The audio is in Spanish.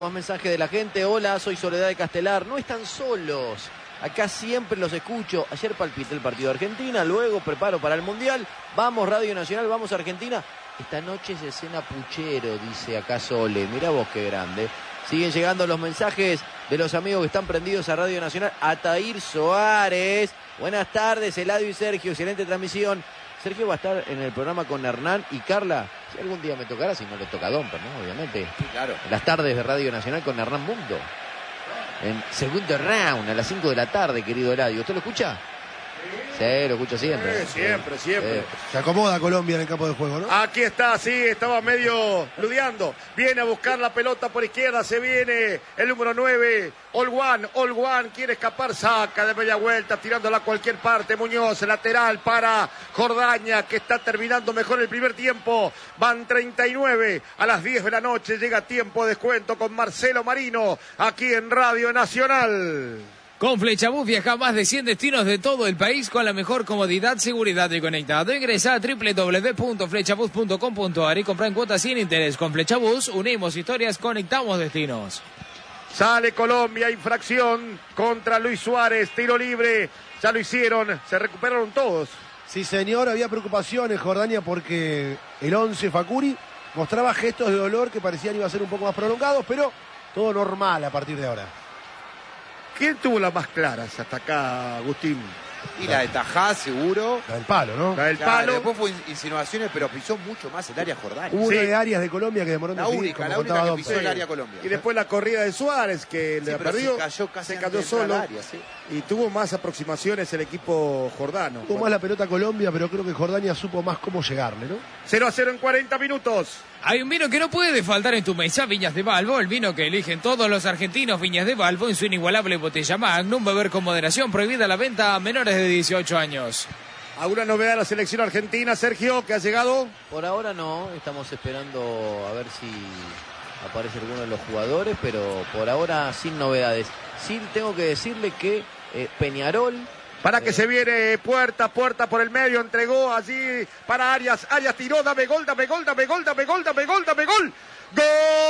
Más mensaje de la gente. Hola, soy Soledad de Castelar. No están solos. Acá siempre los escucho. Ayer palpité el partido de Argentina, luego preparo para el Mundial. Vamos Radio Nacional, vamos Argentina. Esta noche se cena puchero, dice acá Sole. Mirá vos qué grande. Siguen llegando los mensajes de los amigos que están prendidos a Radio Nacional. Atair Soares. Buenas tardes, Eladio y Sergio. Excelente transmisión. Sergio va a estar en el programa con Hernán y Carla. Si algún día me tocará, si no le toca a Domper, ¿no? Obviamente. Sí, claro. En las tardes de Radio Nacional con Hernán Mundo. En segundo round, a las 5 de la tarde, querido Eladio. ¿Usted lo escucha? Sí, lo escucha siempre. Siempre. Se acomoda Colombia en el campo de juego, ¿no? Aquí está, sí, estaba medio ludeando. Viene a buscar la pelota por izquierda, se viene el número 9, All One, quiere escapar, saca de media vuelta, tirándola a cualquier parte. Muñoz, lateral para Jordaña, que está terminando mejor el primer tiempo. Van 39 a las 10 de la noche, llega tiempo de descuento con Marcelo Marino, aquí en Radio Nacional. Con Flechabús viaja a más de 100 destinos de todo el país con la mejor comodidad, seguridad y conectado. Ingresa a www.flechabús.com.ar y compra en cuotas sin interés. Con Flechabús unimos historias, conectamos destinos. Sale Colombia, infracción contra Luis Suárez, tiro libre, ya lo hicieron, se recuperaron todos. Sí, señor, había preocupación en Jordania porque el 11 Fakuri mostraba gestos de dolor que parecían iba a ser un poco más prolongados, pero todo normal a partir de ahora. ¿Quién tuvo las más claras hasta acá, Agustín? Y la de Tajá, seguro. La del palo, ¿no? La del Claro, palo. después fue insinuaciones, pero pisó mucho más el área Jordania. Hubo Sí. una de Arias de Colombia que demoró en La definir, única como que contaba Don pisó Pedro. el área Colombia. Y después la corrida de Suárez, que Sí, le pero perdió. se cayó casi se antes cayó de entrar solo. al área, sí. Y tuvo más aproximaciones el equipo jordano. Tuvo más la pelota Colombia, pero creo que Jordania supo más cómo llegarle, ¿no? 0-0 en 40 minutos. Hay un vino que no puede faltar en tu mesa, Viñas de Balbo, el vino que eligen todos los argentinos, Viñas de Balbo, en su inigualable botella Magnum. Beber con moderación, prohibida la venta a menores de 18 años. ¿Alguna novedad de la selección argentina, Sergio, que ha llegado? Por ahora no, estamos esperando a ver si aparece alguno de los jugadores, pero por ahora sin novedades. Sí tengo que decirle que Peñarol... Para que se viene puerta por el medio, entregó allí para Arias. Arias tiró, dame gol. ¡Gol!